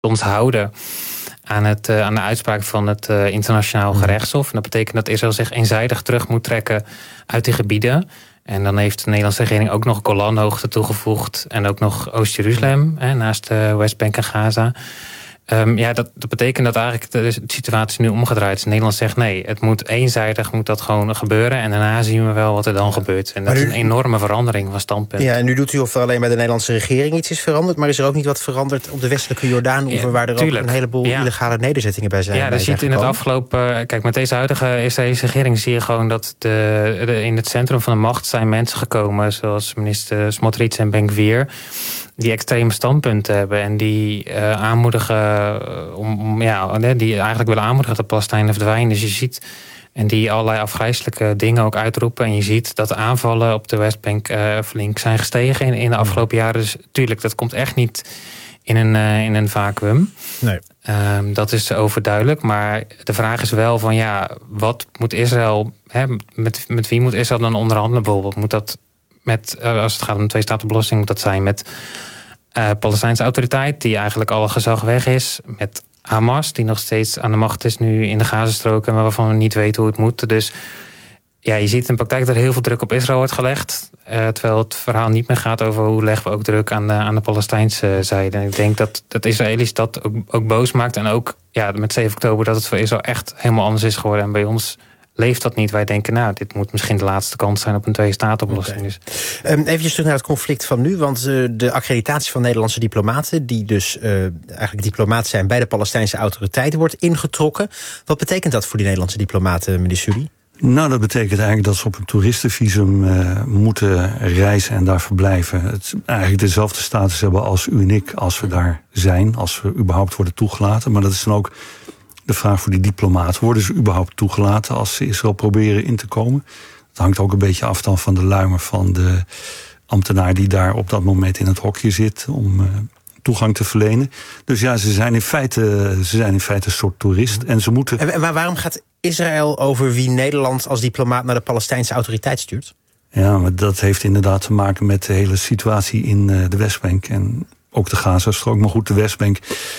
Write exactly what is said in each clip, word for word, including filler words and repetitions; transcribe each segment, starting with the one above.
ons houden aan, het, uh, aan de uitspraak van het uh, internationaal gerechtshof. En dat betekent dat Israël zich eenzijdig terug moet trekken uit die gebieden. En dan heeft de Nederlandse regering ook nog Golanhoogte toegevoegd. En ook nog Oost-Jeruzalem, hè, naast de Westbank en Gaza. Um, ja, dat, dat betekent dat eigenlijk de, de situatie nu omgedraaid is. Nederland zegt nee, het moet eenzijdig moet dat gewoon gebeuren. En daarna zien we wel wat er dan gebeurt. En dat nu, is een enorme verandering van standpunt. Ja, en nu doet u of er alleen bij de Nederlandse regering iets is veranderd. Maar is er ook niet wat veranderd op de westelijke Jordaan-oever, ja, waar er tuurlijk ook een heleboel ja. illegale nederzettingen bij zijn? Ja, dat ziet in het afgelopen. Kijk, met deze huidige Israëlische regering zie je gewoon dat de, de, in het centrum van de macht zijn mensen gekomen, zoals minister Smotrich en Ben-Gvir, die extreme standpunten hebben en die uh, aanmoedigen om, ja, die eigenlijk willen aanmoedigen dat de Palestijnen verdwijnen. Dus je ziet, en die allerlei afgrijselijke dingen ook uitroepen. En je ziet dat de aanvallen op de Westbank uh, flink zijn gestegen in, in de afgelopen jaren. Dus tuurlijk, dat komt echt niet in een, uh, in een vacuüm. Nee. Um, dat is overduidelijk. Maar de vraag is wel van ja, wat moet Israël, hè, met, met wie moet Israël dan onderhandelen bijvoorbeeld? Moet dat met, als het gaat om een twee-staten-oplossing, moet dat zijn met uh, Palestijnse autoriteit, die eigenlijk alle gezag weg is, met Hamas, die nog steeds aan de macht is nu in de Gazastrook en waarvan we niet weten hoe het moet. Dus ja, je ziet in de praktijk dat er heel veel druk op Israël wordt gelegd. Uh, terwijl het verhaal niet meer gaat over hoe leggen we ook druk aan de, aan de Palestijnse zijde. En ik denk dat, dat Israëli's dat ook, ook boos maakt. En ook ja, met zeven oktober dat het voor Israël echt helemaal anders is geworden. En bij ons leeft dat niet. Wij denken, nou, dit moet misschien de laatste kans zijn op een twee-staten-oplossing. Okay. Dus. Um, even terug naar het conflict van nu. Want uh, de accreditatie van Nederlandse diplomaten, die dus uh, eigenlijk diplomaat zijn bij de Palestijnse autoriteiten, wordt ingetrokken. Wat betekent dat voor die Nederlandse diplomaten, meneer Sudi? Nou, dat betekent eigenlijk dat ze op een toeristenvisum uh, moeten reizen en daar verblijven. Het eigenlijk dezelfde status hebben als u en ik als we daar zijn, als we überhaupt worden toegelaten. Maar dat is dan ook de vraag voor die diplomaten. Worden ze überhaupt toegelaten als ze Israël proberen in te komen? Dat hangt ook een beetje af dan van de luimer van de ambtenaar die daar op dat moment in het hokje zit om uh, toegang te verlenen. Dus ja, ze zijn in feite, ze zijn in feite een soort toerist. En ze moeten. En, maar waarom gaat Israël over wie Nederland als diplomaat naar de Palestijnse autoriteit stuurt? Ja, maar dat heeft inderdaad te maken met de hele situatie in uh, de Westbank en ook de Gazastrook. Maar goed, de Westbank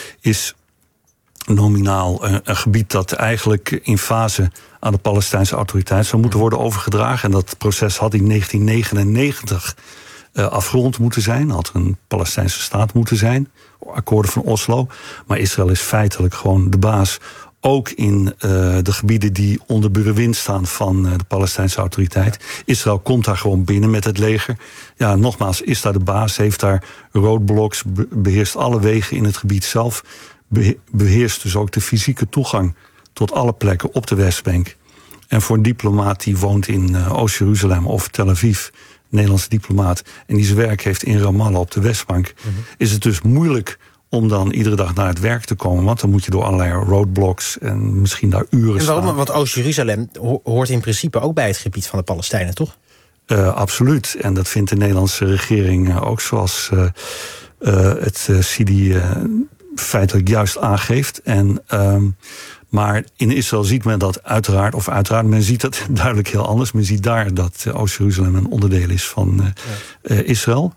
is nominaal een, een gebied dat eigenlijk in fase aan de Palestijnse autoriteit zou moeten worden overgedragen. En dat proces had in negentien negenennegentig uh, afgerond moeten zijn. Had er een Palestijnse staat moeten zijn. Akkoorden van Oslo. Maar Israël is feitelijk gewoon de baas. Ook in uh, de gebieden die onder bewind staan van uh, de Palestijnse autoriteit. Israël komt daar gewoon binnen met het leger. Ja, nogmaals, is daar de baas, heeft daar roadblocks, beheerst alle wegen in het gebied zelf. Beheerst dus ook de fysieke toegang tot alle plekken op de Westbank. En voor een diplomaat die woont in uh, Oost-Jeruzalem of Tel Aviv, een Nederlandse diplomaat, en die zijn werk heeft in Ramallah op de Westbank, mm-hmm. is het dus moeilijk om dan iedere dag naar het werk te komen. Want dan moet je door allerlei roadblocks en misschien daar uren en waarom? staan. Want Oost-Jeruzalem hoort in principe ook bij het gebied van de Palestijnen, toch? Uh, absoluut. En dat vindt de Nederlandse regering uh, ook, zoals uh, uh, het uh, Sidi uh, feitelijk juist aangeeft. En, um, maar in Israël ziet men dat uiteraard, of uiteraard, men ziet dat duidelijk heel anders. Men ziet daar dat uh, Oost-Jeruzalem een onderdeel is van uh, ja. uh, Israël.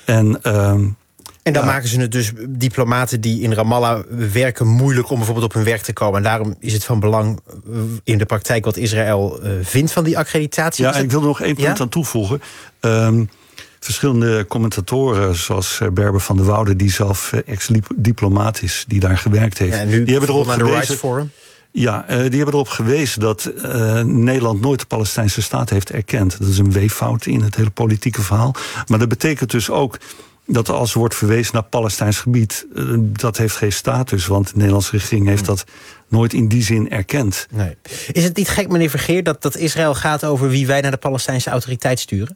En um, En dan ja. maken ze het dus diplomaten die in Ramallah werken moeilijk om bijvoorbeeld op hun werk te komen. En daarom is het van belang in de praktijk wat Israël uh, vindt van die accreditatie. Ja, en ik wil er nog één punt ja? aan toevoegen. Um, verschillende commentatoren, zoals Berber van der Woude, die zelf ex-diplomaat is, die daar gewerkt heeft. Ja, en nu die hebben erop naar de gewezen. Rights Forum. Ja, uh, die hebben erop gewezen dat uh, Nederland nooit de Palestijnse staat heeft erkend. Dat is een weeffout in het hele politieke verhaal. Maar dat betekent dus ook dat als er wordt verwezen naar Palestijns gebied, uh, dat heeft geen status, want de Nederlandse regering heeft dat nooit in die zin erkend. Nee. Is het niet gek, meneer Vergeer, dat, dat Israël gaat over wie wij naar de Palestijnse autoriteit sturen?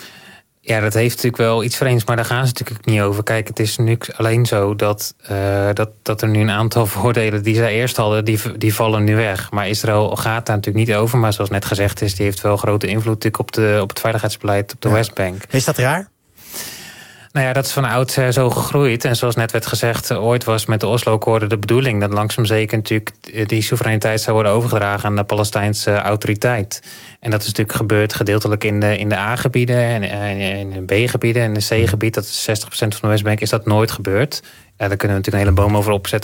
Ja, dat heeft natuurlijk wel iets vreemds, maar daar gaan ze natuurlijk niet over. Kijk, het is nu alleen zo dat, uh, dat, dat er nu een aantal voordelen die zij eerst hadden, die, die vallen nu weg. Maar Israël gaat daar natuurlijk niet over, maar zoals net gezegd is, die heeft wel grote invloed natuurlijk op, de, op het veiligheidsbeleid op de ja. Westbank. Is dat raar? Nou ja, dat is van oudsher zo gegroeid. En zoals net werd gezegd, ooit was met de Oslo-akkoorden de bedoeling dat langzaam zeker natuurlijk die soevereiniteit zou worden overgedragen aan de Palestijnse autoriteit. En dat is natuurlijk gebeurd gedeeltelijk in de, in de A-gebieden en in de B-gebieden en de C-gebied. Dat is zestig procent van de Westbank, is dat nooit gebeurd. Ja, daar kunnen we natuurlijk een hele boom over opzetten.